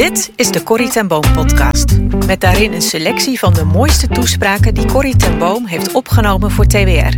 Dit is de Corrie ten Boom podcast. Met daarin een selectie van de mooiste toespraken die Corrie ten Boom heeft opgenomen voor TWR.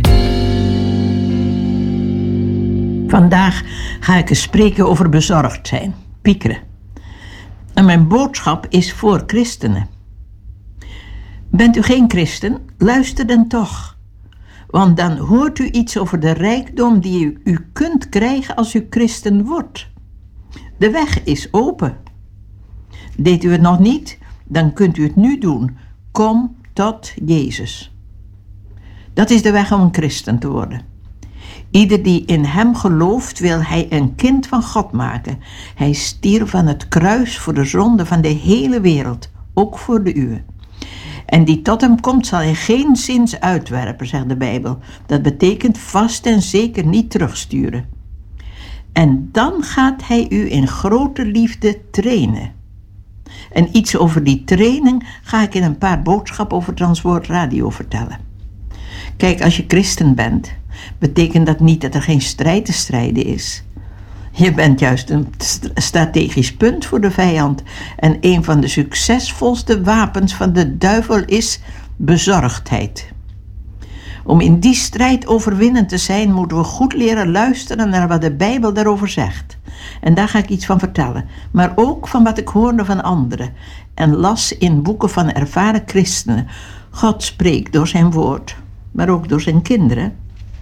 Vandaag ga ik eens spreken over bezorgd zijn, piekeren. En mijn boodschap is voor christenen. Bent u geen christen? Luister dan toch. Want dan hoort u iets over de rijkdom die u kunt krijgen als u christen wordt. De weg is open. Deed u het nog niet? Dan kunt u het nu doen. Kom tot Jezus. Dat is de weg om een christen te worden. Ieder die in hem gelooft, wil hij een kind van God maken. Hij stierf aan het kruis voor de zonde van de hele wereld, ook voor de uwe. En die tot hem komt, zal hij geen zins uitwerpen, zegt de Bijbel. Dat betekent vast en zeker niet terugsturen. En dan gaat hij u in grote liefde trainen. En iets over die training ga ik in een paar boodschappen over Transwoord Radio vertellen. Kijk, als je christen bent, betekent dat niet dat er geen strijd te strijden is. Je bent juist een strategisch punt voor de vijand. En een van de succesvolste wapens van de duivel is bezorgdheid. Om in die strijd overwinnend te zijn, moeten we goed leren luisteren naar wat de Bijbel daarover zegt. En daar ga ik iets van vertellen. Maar ook van wat ik hoorde van anderen. En las in boeken van ervaren christenen. God spreekt door zijn woord, maar ook door zijn kinderen.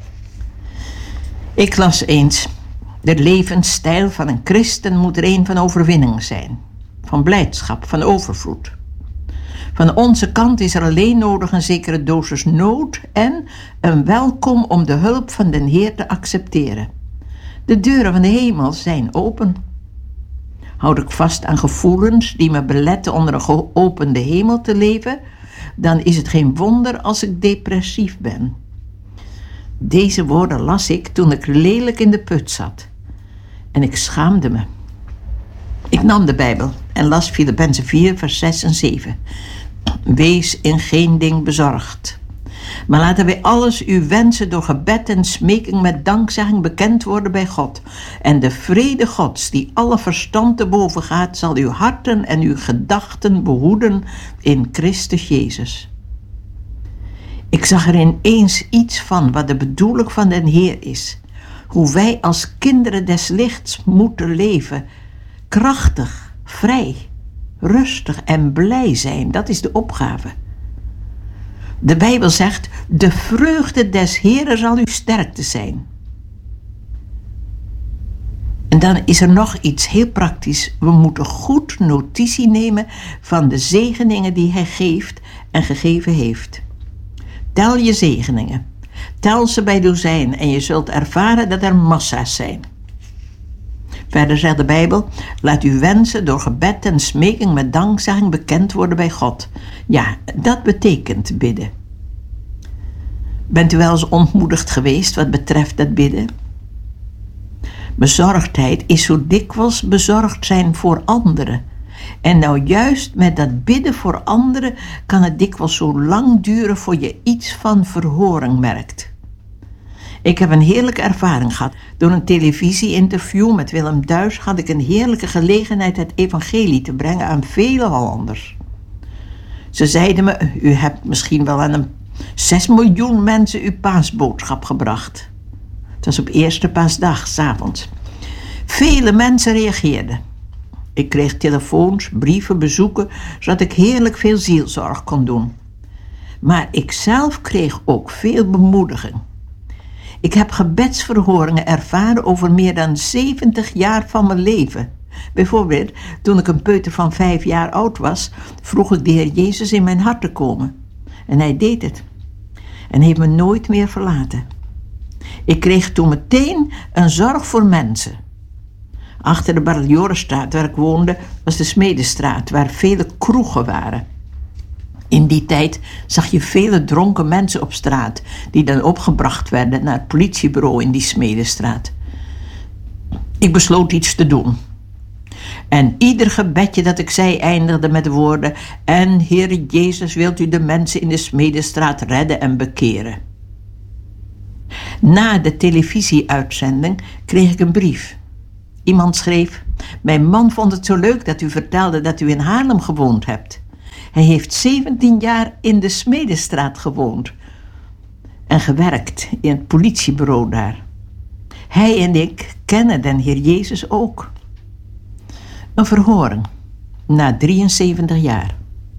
Ik las eens: de levensstijl van een christen moet er een van overwinning zijn. Van blijdschap, van overvloed. Van onze kant is er alleen nodig een zekere dosis nood en een welkom om de hulp van den Heer te accepteren. De deuren van de hemel zijn open. Houd ik vast aan gevoelens die me beletten onder een geopende hemel te leven, dan is het geen wonder als ik depressief ben. Deze woorden las ik toen ik lelijk in de put zat. En ik schaamde me. Ik nam de Bijbel en las Filippenzen 4, vers 6 en 7. Wees in geen ding bezorgd. Maar laten wij alles uw wensen door gebed en smeking met dankzegging bekend worden bij God. En de vrede Gods, die alle verstand te boven gaat, zal uw harten en uw gedachten behoeden in Christus Jezus. Ik zag er ineens iets van wat de bedoeling van den Heer is. Hoe wij als kinderen des lichts moeten leven. Krachtig, vrij, rustig en blij zijn. Dat is de opgave. De Bijbel zegt: de vreugde des Heeren zal uw sterkte zijn. En dan is er nog iets heel praktisch. We moeten goed notitie nemen van de zegeningen die hij geeft en gegeven heeft. Tel je zegeningen. Tel ze bij dozijn en je zult ervaren dat er massa's zijn. Verder zegt de Bijbel: laat uw wensen door gebed en smeking met dankzegging bekend worden bij God. Ja, dat betekent bidden. Bent u wel eens ontmoedigd geweest wat betreft dat bidden? Bezorgdheid is zo dikwijls bezorgd zijn voor anderen. En nou juist met dat bidden voor anderen kan het dikwijls zo lang duren voor je iets van verhoring merkt. Ik heb een heerlijke ervaring gehad. Door een televisie-interview met Willem Duis had ik een heerlijke gelegenheid het evangelie te brengen aan vele Hollanders. Ze zeiden me: u hebt misschien wel aan 6 miljoen mensen uw paasboodschap gebracht. Het was op eerste paasdag, 's avonds. Vele mensen reageerden. Ik kreeg telefoons, brieven, bezoeken, zodat ik heerlijk veel zielzorg kon doen. Maar ik zelf kreeg ook veel bemoediging. Ik heb gebedsverhoringen ervaren over meer dan 70 jaar van mijn leven. Bijvoorbeeld, toen ik een peuter van 5 jaar oud was, vroeg ik de Heer Jezus in mijn hart te komen. En hij deed het. En heeft me nooit meer verlaten. Ik kreeg toen meteen een zorg voor mensen. Achter de Barreljorenstraat waar ik woonde was de Smedestraat, waar vele kroegen waren. In die tijd zag je vele dronken mensen op straat, die dan opgebracht werden naar het politiebureau in die Smedestraat. Ik besloot iets te doen. En ieder gebedje dat ik zei eindigde met de woorden: en Heere Jezus, wilt u de mensen in de Smedestraat redden en bekeren. Na de televisieuitzending kreeg ik een brief. Iemand schreef: mijn man vond het zo leuk dat u vertelde dat u in Haarlem gewoond hebt. Hij heeft 17 jaar in de Smedestraat gewoond en gewerkt in het politiebureau daar. Hij en ik kennen den Heer Jezus ook. Een verhoring na 73 jaar.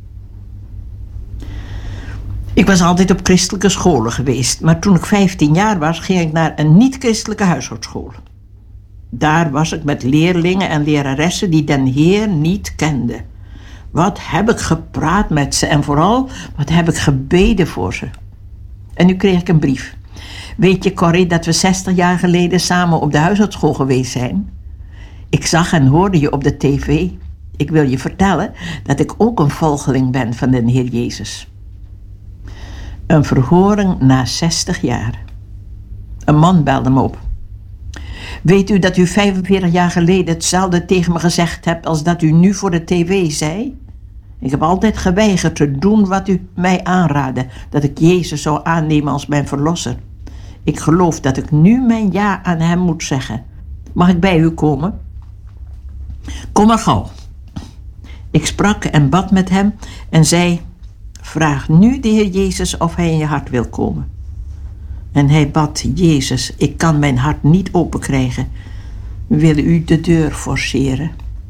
Ik was altijd op christelijke scholen geweest, maar toen ik 15 jaar was, ging ik naar een niet-christelijke huishoudschool. Daar was ik met leerlingen en leraressen die den Heer niet kenden. Wat heb ik gepraat met ze en vooral, wat heb ik gebeden voor ze. En nu kreeg ik een brief. Weet je, Corrie, dat we 60 jaar geleden samen op de huishoudschool geweest zijn? Ik zag en hoorde je op de tv. Ik wil je vertellen dat ik ook een volgeling ben van de Heer Jezus. Een verhoring na 60 jaar. Een man belde me op. Weet u dat u 45 jaar geleden hetzelfde tegen me gezegd hebt als dat u nu voor de tv zei? Ik heb altijd geweigerd te doen wat u mij aanraadde, dat ik Jezus zou aannemen als mijn verlosser. Ik geloof dat ik nu mijn ja aan hem moet zeggen. Mag ik bij u komen? Kom maar gauw. Ik sprak en bad met hem en zei: vraag nu de Heer Jezus of hij in je hart wil komen. En hij bad: Jezus, ik kan mijn hart niet open krijgen. Wil u de deur forceren?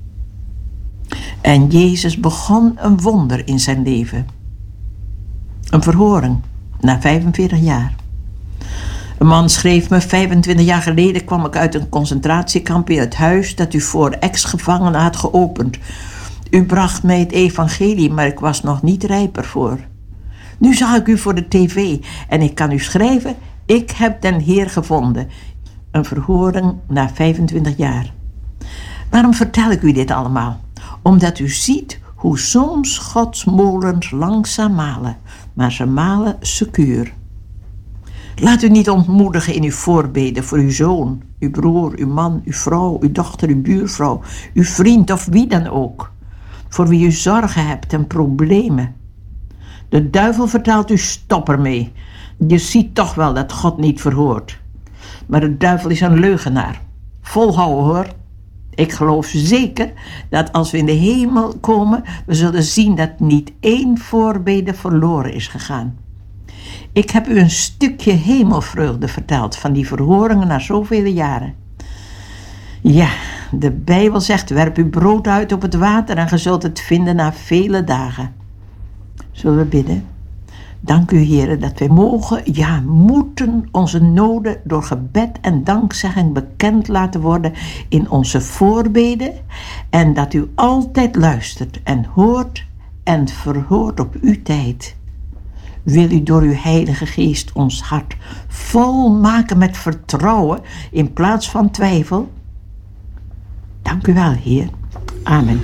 En Jezus begon een wonder in zijn leven. Een verhoring na 45 jaar. Een man schreef me: 25 jaar geleden kwam ik uit een concentratiekamp in het huis dat u voor ex-gevangenen had geopend. U bracht mij het evangelie, maar ik was nog niet rijp ervoor. Nu zag ik u voor de tv en ik kan u schrijven: ik heb den Heer gevonden. Een verhoring na 25 jaar. Waarom vertel ik u dit allemaal? Omdat u ziet hoe soms Gods molens langzaam malen, maar ze malen secuur. Laat u niet ontmoedigen in uw voorbeden voor uw zoon, uw broer, uw man, uw vrouw, uw dochter, uw buurvrouw, uw vriend of wie dan ook. Voor wie u zorgen hebt en problemen. De duivel vertelt u: stop ermee. Je ziet toch wel dat God niet verhoort. Maar de duivel is een leugenaar. Volhouden hoor. Ik geloof zeker dat als we in de hemel komen, we zullen zien dat niet één voorbede verloren is gegaan. Ik heb u een stukje hemelvreugde verteld van die verhoringen na zoveel jaren. Ja, de Bijbel zegt: werp uw brood uit op het water en ge zult het vinden na vele dagen. Zullen we bidden? Dank u, Heere, dat wij moeten onze noden door gebed en dankzegging bekend laten worden in onze voorbeden en dat u altijd luistert en hoort en verhoort op uw tijd. Wil u door uw Heilige Geest ons hart vol maken met vertrouwen in plaats van twijfel? Dank u wel, Heer. Amen.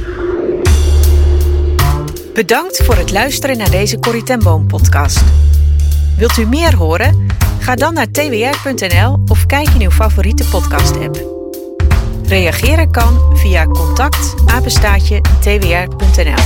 Bedankt voor het luisteren naar deze Corrie ten Boom podcast. Wilt u meer horen? Ga dan naar twr.nl of kijk in uw favoriete podcast-app. Reageren kan via contact@twr.nl.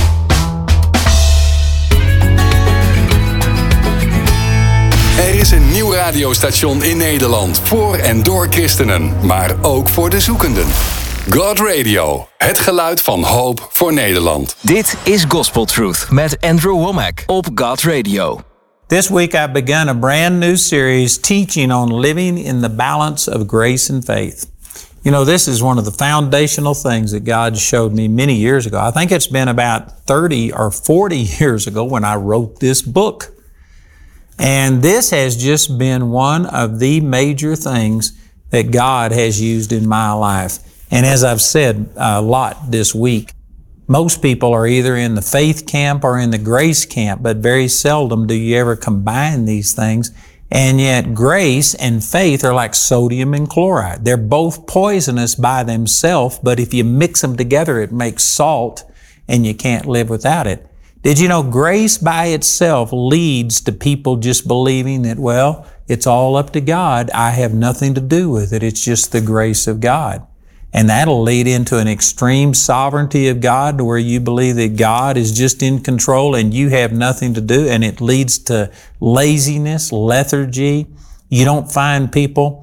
Er is een nieuw radiostation in Nederland voor en door christenen, maar ook voor de zoekenden. God Radio, het geluid van hoop voor Nederland. Dit is Gospel Truth met Andrew Womack op God Radio. This week I began a brand new series teaching on living in the balance of grace and faith. You know, this is one of the foundational things that God showed me many years ago. I think it's been about 30 or 40 years ago when I wrote this book. And this has just been one of the major things that God has used in my life. And as I've said a lot this week, most people are either in the faith camp or in the grace camp, but very seldom do you ever combine these things. And yet grace and faith are like sodium and chloride. They're both poisonous by themselves, but if you mix them together, it makes salt and you can't live without it. Did you know grace by itself leads to people just believing that, well, it's all up to God. I have nothing to do with it. It's just the grace of God. And that'll lead into an extreme sovereignty of God to where you believe that God is just in control and you have nothing to do. And it leads to laziness, lethargy. You don't find people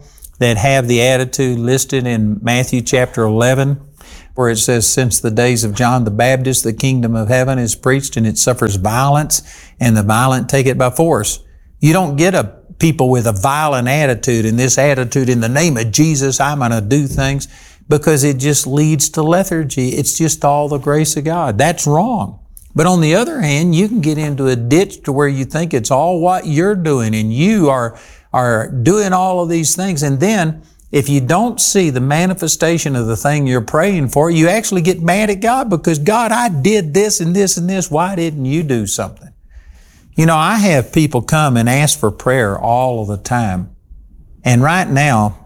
that have the attitude listed in Matthew chapter 11, where it says, since the days of John the Baptist, the kingdom of heaven is preached and it suffers violence, and the violent take it by force. You don't get a people with a violent attitude, and this attitude, in the name of Jesus, I'm going to do things, because it just leads to lethargy. It's just all the grace of God. That's wrong. But on the other hand, you can get into a ditch to where you think it's all what you're doing, and you are doing all of these things. And then if you don't see the manifestation of the thing you're praying for, you actually get mad at God because, God, I did this and this and this. Why didn't you do something? You know, I have people come and ask for prayer all of the time. And right now,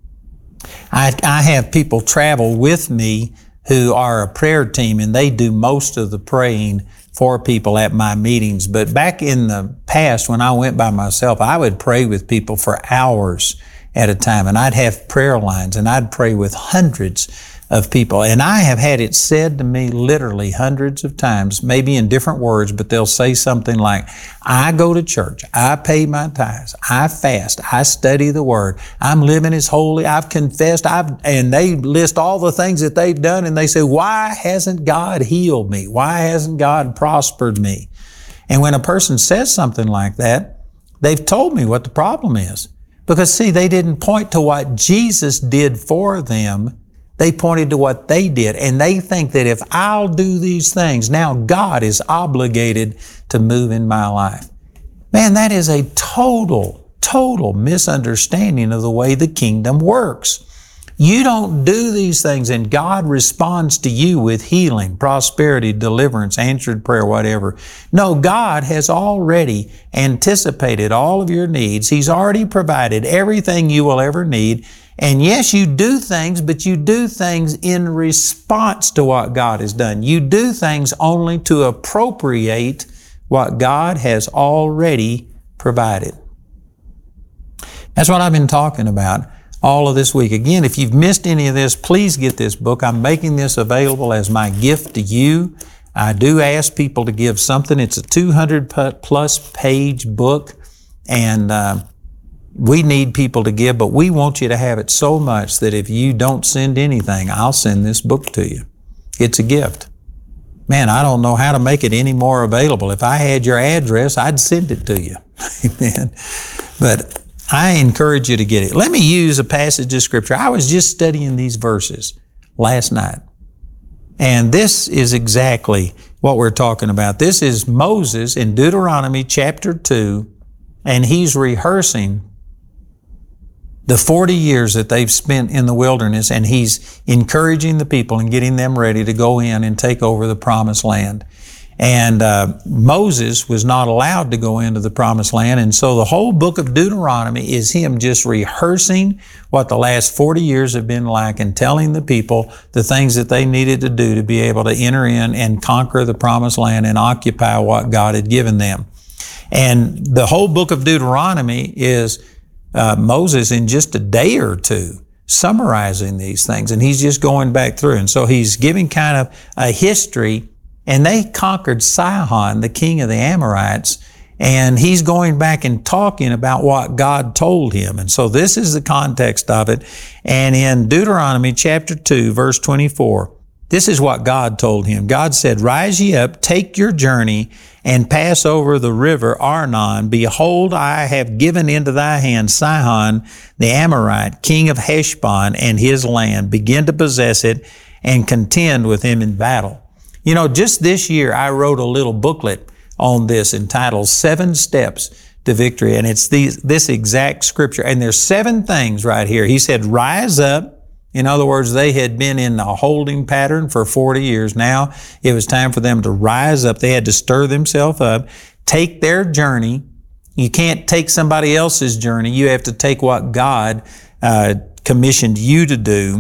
I have people travel with me who are a prayer team, and they do most of the praying for people at my meetings. But back in the past, when I went by myself, I would pray with people for hours at a time, and I'd have prayer lines, and I'd pray with hundreds of people. And I have had it said to me literally hundreds of times, maybe in different words, but they'll say something like, I go to church, I pay my tithes, I fast, I study the Word, I'm living as holy, I've confessed, and they list all the things that they've done, and they say, why hasn't God healed me? Why hasn't God prospered me? And when a person says something like that, they've told me what the problem is. Because see, they didn't point to what Jesus did for them. They pointed to what they did, and they think that if I'll do these things, now God is obligated to move in my life. Man, that is a total misunderstanding of the way the kingdom works. You don't do these things, and God responds to you with healing, prosperity, deliverance, answered prayer, whatever. No, God has already anticipated all of your needs. He's already provided everything you will ever need. And yes, you do things, but you do things in response to what God has done. You do things only to appropriate what God has already provided. That's what I've been talking about all of this week. Again, if you've missed any of this, please get this book. I'm making this available as my gift to you. I do ask people to give something. It's a 200+ page book, and we need people to give, but we want you to have it so much that if you don't send anything, I'll send this book to you. It's a gift. Man, I don't know how to make it any more available. If I had your address, I'd send it to you. Amen. But I encourage you to get it. Let me use a passage of Scripture. I was just studying these verses last night, and this is exactly what we're talking about. This is Moses in Deuteronomy chapter 2, and he's rehearsing the 40 years that they've spent in the wilderness, and he's encouraging the people and getting them ready to go in and take over the promised land. And Moses was not allowed to go into the promised land, and so the whole book of Deuteronomy is him just rehearsing what the last 40 years have been like and telling the people the things that they needed to do to be able to enter in and conquer the promised land and occupy what God had given them. And the whole book of Deuteronomy is Moses in just a day or two summarizing these things, and he's just going back through. And so he's giving kind of a history, and they conquered Sihon, the king of the Amorites, and he's going back and talking about what God told him. And so this is the context of it. And in Deuteronomy chapter 2, verse 24, this is what God told him. God said, "Rise ye up, take your journey, and pass over the river Arnon. Behold, I have given into thy hand Sihon, the Amorite, king of Heshbon, and his land. Begin to possess it, and contend with him in battle." You know, just this year, I wrote a little booklet on this entitled 7 Steps to Victory, and it's this exact scripture. And there's 7 things right here. He said, rise up. In other words, they had been in a holding pattern for 40 years. Now it was time for them to rise up. They had to stir themselves up, take their journey. You can't take somebody else's journey. You have to take what God commissioned you to do,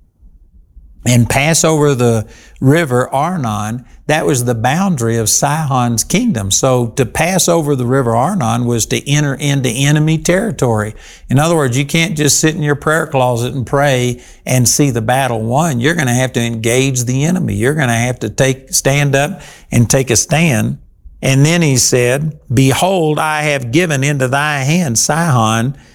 and pass over the river Arnon. That was the boundary of Sihon's kingdom. So to pass over the river Arnon was to enter into enemy territory. In other words, you can't just sit in your prayer closet and pray and see the battle won. You're going to have to engage the enemy. You're going to have to stand up and take a stand. And then he said, "Behold, I have given into thy hand Sihon,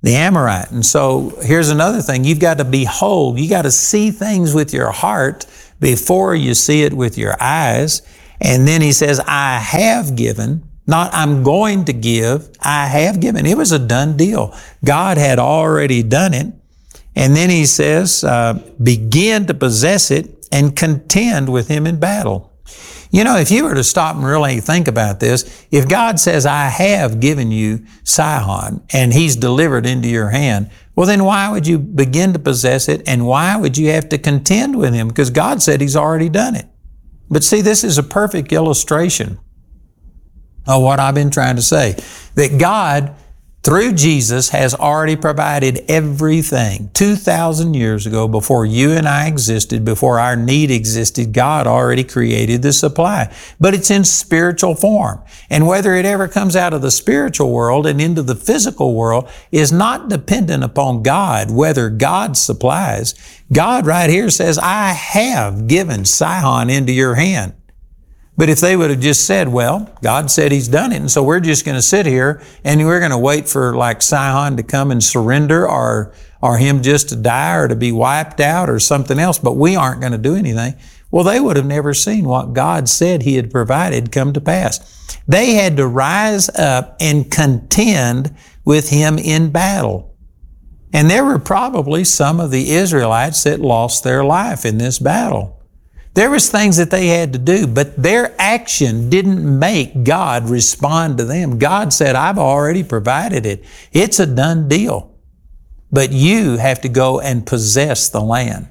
the Amorite. And so here's another thing. You've got to behold. You got to see things with your heart before you see it with your eyes. And then he says, I have given, not I'm going to give, I have given. It was a done deal. God had already done it. And then he says, begin to possess it and contend with him in battle. You know, if you were to stop and really think about this, if God says, I have given you Sihon and he's delivered into your hand, well, then why would you begin to possess it and why would you have to contend with him? Because God said he's already done it. But see, this is a perfect illustration of what I've been trying to say, that God, through Jesus, has already provided everything. 2,000 years ago, before you and I existed, before our need existed, God already created the supply. But it's in spiritual form. And whether it ever comes out of the spiritual world and into the physical world is not dependent upon God, whether God supplies. God right here says, I have given Sihon into your hand. But if they would have just said, well, God said he's done it, and so we're just going to sit here and we're going to wait for like Sihon to come and surrender or him just to die or to be wiped out or something else, but we aren't going to do anything. Well, they would have never seen what God said he had provided come to pass. They had to rise up and contend with him in battle. And there were probably some of the Israelites that lost their life in this battle. There was things that they had to do, but their action didn't make God respond to them. God said, I've already provided it. It's a done deal. But you have to go and possess the land.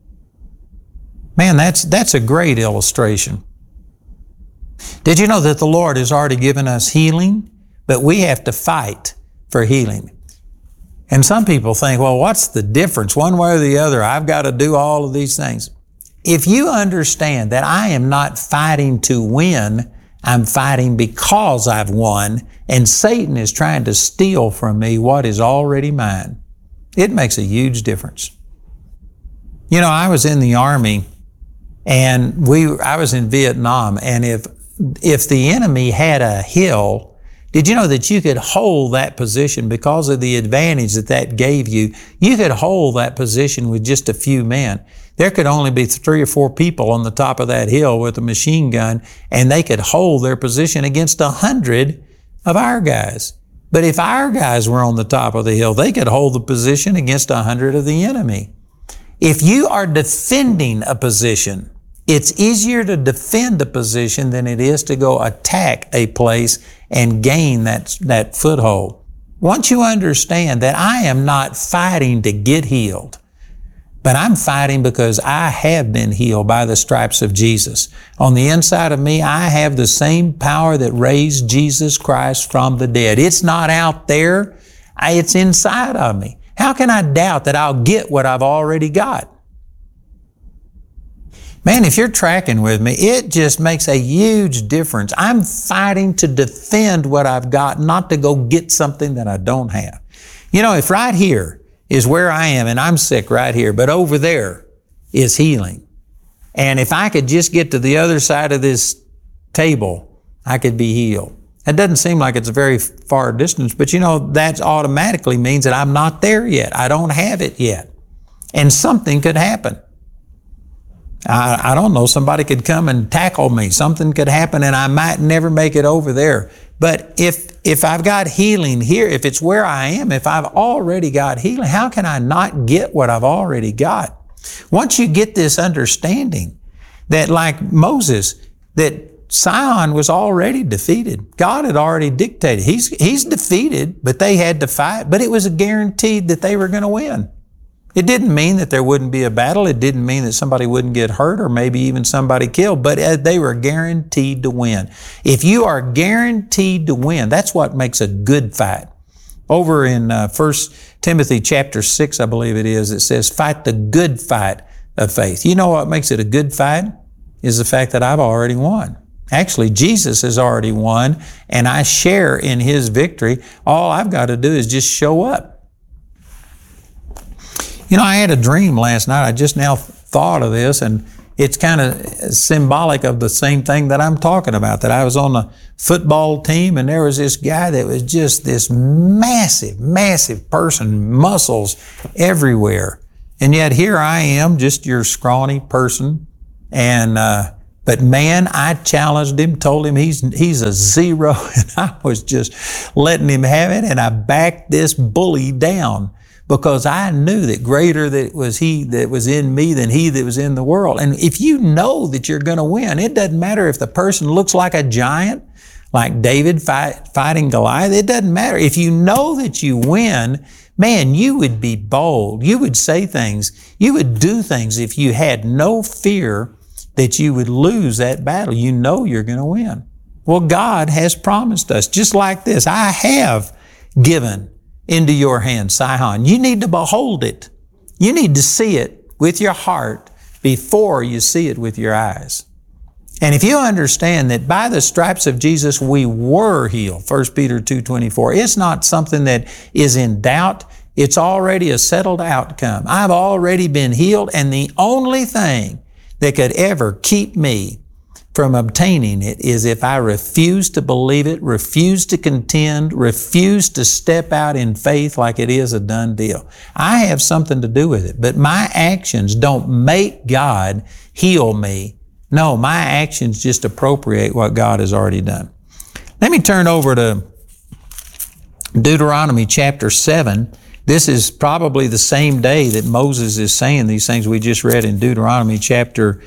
Man, that's a great illustration. Did you know that the Lord has already given us healing, but we have to fight for healing? And some people think, well, what's the difference? One way or the other, I've got to do all of these things. If you understand that I am not fighting to win, I'm fighting because I've won, and Satan is trying to steal from me what is already mine, it makes a huge difference. You know, I was in the Army, and I was in Vietnam, and if the enemy had a hill, did you know that you could hold that position because of the advantage that gave you? You could hold that position with just a few men. There could only be 3 or 4 people on the top of that hill with a machine gun, and they could hold their position against 100 of our guys. But if our guys were on the top of the hill, they could hold the position against 100 of the enemy. If you are defending a position, it's easier to defend a position than it is to go attack a place and gain that foothold. Once you understand that I am not fighting to get healed, but I'm fighting because I have been healed by the stripes of Jesus. On the inside of me, I have the same power that raised Jesus Christ from the dead. It's not out there, it's inside of me. How can I doubt that I'll get what I've already got? Man, if you're tracking with me, it just makes a huge difference. I'm fighting to defend what I've got, not to go get something that I don't have. You know, if right here is where I am and I'm sick right here, but over there is healing. And if I could just get to the other side of this table, I could be healed. It doesn't seem like it's a very far distance, but you know, that automatically means that I'm not there yet. I don't have it yet. And something could happen. I don't know, somebody could come and tackle me. Something could happen and I might never make it over there. But if I've got healing here, if it's where I am, if I've already got healing, how can I not get what I've already got? Once you get this understanding that like Moses, that Sihon was already defeated. God had already dictated. He's defeated, but they had to fight, but it was guaranteed that they were going to win. It didn't mean that there wouldn't be a battle. It didn't mean that somebody wouldn't get hurt or maybe even somebody killed, but they were guaranteed to win. If you are guaranteed to win, that's what makes a good fight. Over in 1 Timothy chapter 6, I believe it is, it says, fight the good fight of faith. You know what makes it a good fight? Is the fact that I've already won. Actually, Jesus has already won, and I share in His victory. All I've got to do is just show up. You know, I had a dream last night. I just now thought of this, and it's kind of symbolic of the same thing that I'm talking about, that I was on a football team and there was this guy that was just this massive, massive person, muscles everywhere. And yet here I am, just your scrawny person. And, but man, I challenged him, told him he's a zero, and I was just letting him have it, and I backed this bully down because I knew that greater that was he that was in me than he that was in the world. And if you know that you're going to win, it doesn't matter if the person looks like a giant, like David fighting Goliath. It doesn't matter. If you know that you win, man, you would be bold. You would say things. You would do things if you had no fear that you would lose that battle. You know you're going to win. Well, God has promised us, just like this, I have given into your hand Sihon. You need to behold it. You need to see it with your heart before you see it with your eyes. And if you understand that by the stripes of Jesus we were healed, 1 Peter 2:24, it's not something that is in doubt. It's already a settled outcome. I've already been healed, and the only thing that could ever keep me from obtaining it is if I refuse to believe it, refuse to contend, refuse to step out in faith like it is a done deal. I have something to do with it, but my actions don't make God heal me. No, my actions just appropriate what God has already done. Let me turn over to Deuteronomy chapter 7. This is probably the same day that Moses is saying these things we just read in Deuteronomy chapter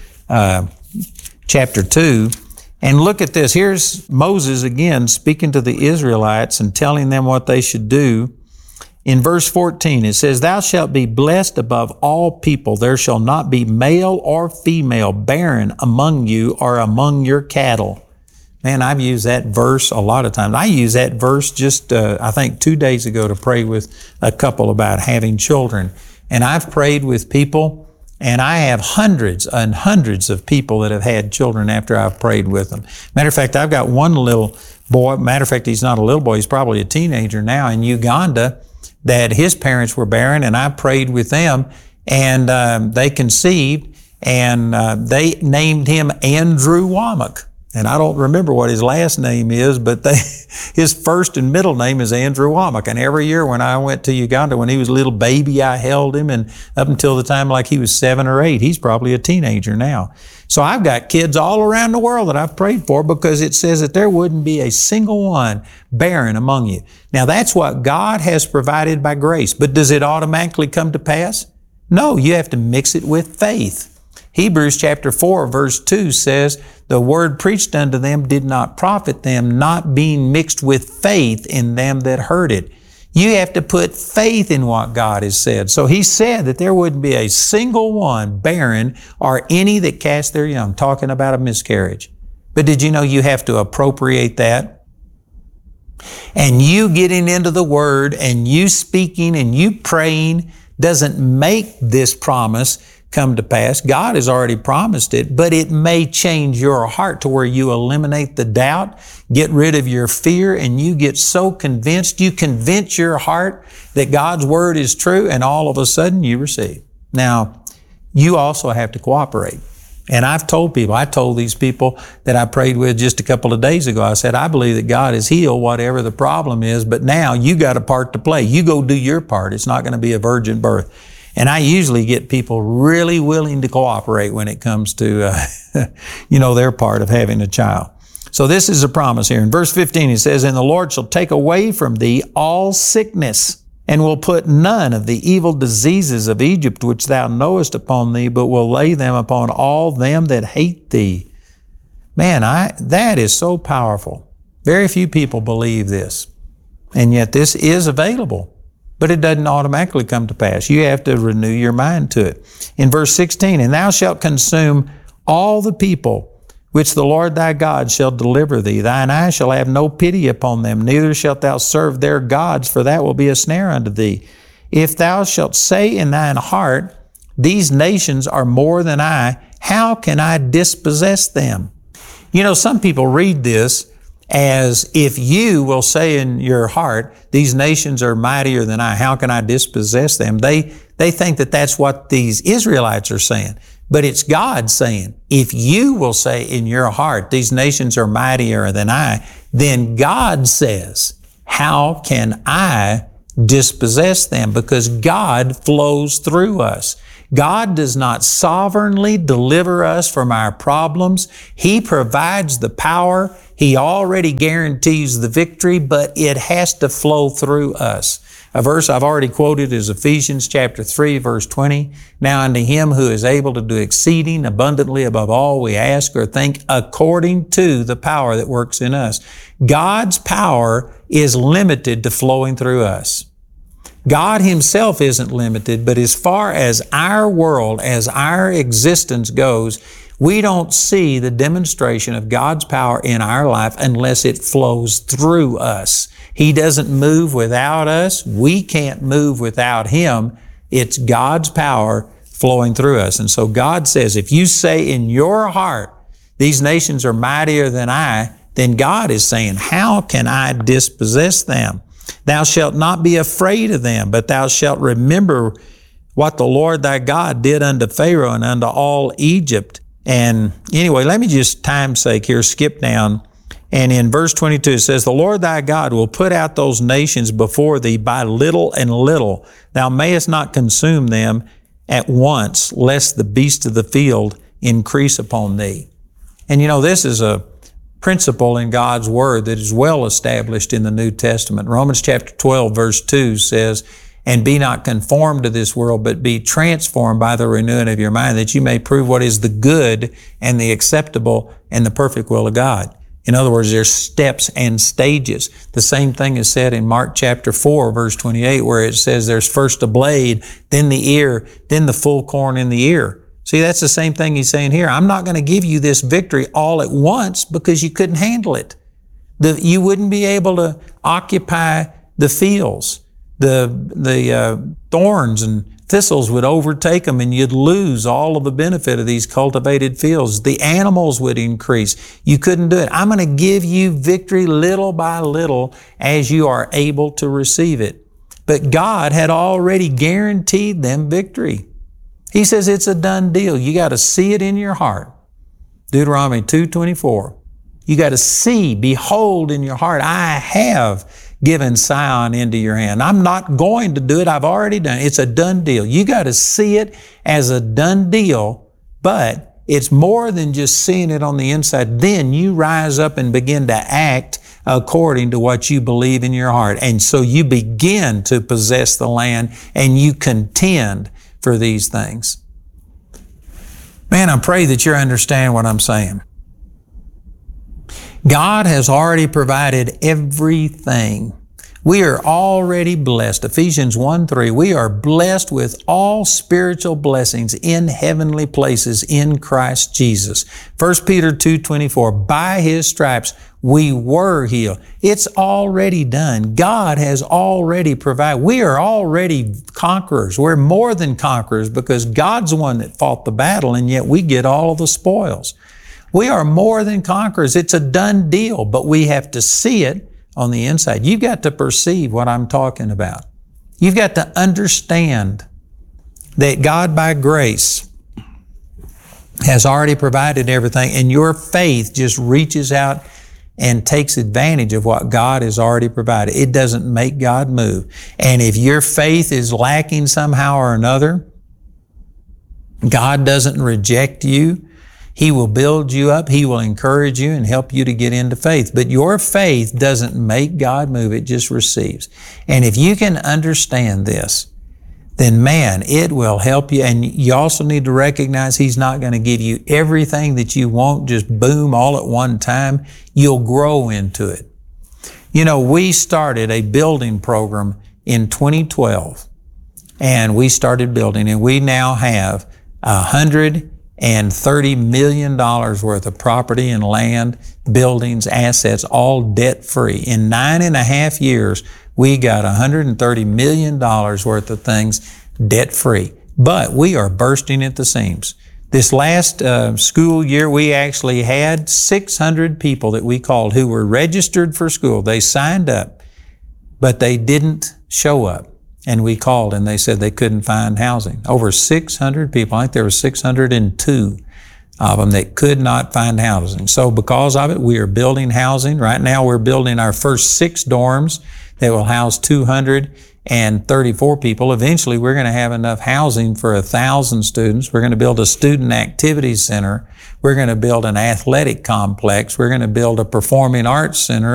2. And look at this. Here's Moses again speaking to the Israelites and telling them what they should do. In verse 14, it says, "Thou shalt be blessed above all people. There shall not be male or female barren among you or among your cattle." Man, I've used that verse a lot of times. I used that verse just, I think 2 days ago to pray with a couple about having children. And I've prayed with people, and I have hundreds and hundreds of people that have had children after I've prayed with them. Matter of fact, I've got one little boy, matter of fact, he's not a little boy, he's probably a teenager now in Uganda, that his parents were barren, and I prayed with them, and they conceived, and they named him Andrew Womack. And I don't remember what his last name is, but his first and middle name is Andrew Womack. And every year when I went to Uganda, when he was a little baby, I held him, and up until the time like he was 7 or 8, he's probably a teenager now. So I've got kids all around the world that I've prayed for because it says that there wouldn't be a single one barren among you. Now that's what God has provided by grace, but does it automatically come to pass? No, you have to mix it with faith. Hebrews chapter 4 verse 2 says, "The word preached unto them did not profit them, not being mixed with faith in them that heard it." You have to put faith in what God has said. So He said that there wouldn't be a single one barren or any that cast their young, talking about a miscarriage. But did you know you have to appropriate that? And you getting into the Word and you speaking and you praying doesn't make this promise come to pass. God has already promised it, but it may change your heart to where you eliminate the doubt, get rid of your fear, and you get so convinced, you convince your heart that God's Word is true, and all of a sudden you receive. Now, you also have to cooperate. And I've told people, I told these people that I prayed with just a couple of days ago, I said, I believe that God has healed whatever the problem is, but now you got a part to play. You go do your part. It's not going to be a virgin birth. And I usually get people really willing to cooperate when it comes to, their part of having a child. So this is a promise here. In verse 15, it says, "And the Lord shall take away from thee all sickness, and will put none of the evil diseases of Egypt which thou knowest upon thee, but will lay them upon all them that hate thee." Man, that is so powerful. Very few people believe this. And yet this is available. But it doesn't automatically come to pass. You have to renew your mind to it. In verse 16, "And thou shalt consume all the people which the Lord thy God shall deliver thee. Thine eye shall have no pity upon them, neither shalt thou serve their gods, for that will be a snare unto thee. If thou shalt say in thine heart, These nations are more than I, how can I dispossess them?" You know, some people read this as if you will say in your heart, "These nations are mightier than I, how can I dispossess them?" They think that that's what these Israelites are saying. But it's God saying, if you will say in your heart, these nations are mightier than I, then God says, how can I dispossess them? Because God flows through us. God does not sovereignly deliver us from our problems. He provides the power. He already guarantees the victory, but it has to flow through us. A verse I've already quoted is Ephesians chapter 3, verse 20. Now unto Him who is able to do exceeding abundantly above all we ask or think, according to the power that works in us. God's power is limited to flowing through us. God Himself isn't limited, but as far as our world, as our existence goes, we don't see the demonstration of God's power in our life unless it flows through us. He doesn't move without us. We can't move without Him. It's God's power flowing through us. And so God says, if you say in your heart, these nations are mightier than I, then God is saying, how can I dispossess them? Thou shalt not be afraid of them, but thou shalt remember what the Lord thy God did unto Pharaoh and unto all Egypt. And anyway, let me just time's sake here skip down. And in verse 22, it says, the Lord thy God will put out those nations before thee by little and little. Thou mayest not consume them at once, lest the beasts of the field increase upon thee. And you know, this is a principle in God's Word that is well established in the New Testament. Romans chapter 12, verse 2 says, and be not conformed to this world, but be transformed by the renewing of your mind, that you may prove what is the good and the acceptable and the perfect will of God. In other words, there's steps and stages. The same thing is said in Mark chapter 4, verse 28, where it says there's first a blade, then the ear, then the full corn in the ear. See, that's the same thing He's saying here. I'm not going to give you this victory all at once because you couldn't handle it. You wouldn't be able to occupy the fields. The thorns and thistles would overtake them and you'd lose all of the benefit of these cultivated fields. The animals would increase. You couldn't do it. I'm going to give you victory little by little as you are able to receive it. But God had already guaranteed them victory. He says it's a done deal. You got to see it in your heart. Deuteronomy 2:24. You got to see, behold in your heart, I have given Sihon into your hand. I'm not going to do it. I've already done it. It's a done deal. You got to see it as a done deal, but it's more than just seeing it on the inside. Then you rise up and begin to act according to what you believe in your heart. And so you begin to possess the land and you contend for these things. Man, I pray that you understand what I'm saying. God has already provided everything. We are already blessed. Ephesians 1:3, we are blessed with all spiritual blessings in heavenly places in Christ Jesus. 1 Peter 2:24, by His stripes we were healed. It's already done. God has already provided. We are already conquerors. We're more than conquerors because God's the one that fought the battle, and yet we get all of the spoils. We are more than conquerors. It's a done deal, but we have to see it on the inside. You've got to perceive what I'm talking about. You've got to understand that God by grace has already provided everything, and your faith just reaches out and takes advantage of what God has already provided. It doesn't make God move. And if your faith is lacking somehow or another, God doesn't reject you. He will build you up. He will encourage you and help you to get into faith. But your faith doesn't make God move. It just receives. And if you can understand this, then man, it will help you. And you also need to recognize He's not going to give you everything that you want, just boom, all at one time. You'll grow into it. You know, we started a building program in 2012, and we started building, and we now have $130 million worth of property and land, buildings, assets, all debt-free. In 9.5 years, we got $130 million worth of things debt-free. But we are bursting at the seams. This last school year, we actually had 600 people that we called who were registered for school. They signed up, but they didn't show up. And we called and they said they couldn't find housing. Over 600 people, I think there were 602 of them that could not find housing. So because of it, we are building housing. Right now we're building our first 6 dorms that will house 234 people. Eventually we're going to have enough housing for 1,000 students. We're going to build a student activity center. We're going to build an athletic complex. We're going to build a performing arts center,